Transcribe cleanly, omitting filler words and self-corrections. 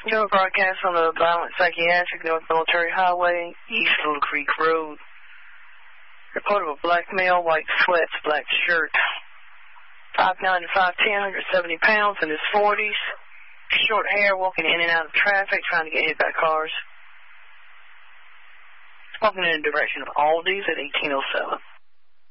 You're broadcast on the Violent Psychiatric North Military Highway, East Little Creek Road. Report of a black male, white sweats, black shirt. 5'9" to 5'10", 170 pounds, in his 40s. Short hair, walking in and out of traffic, trying to get hit by cars. Walking in the direction of Aldi's at 1807.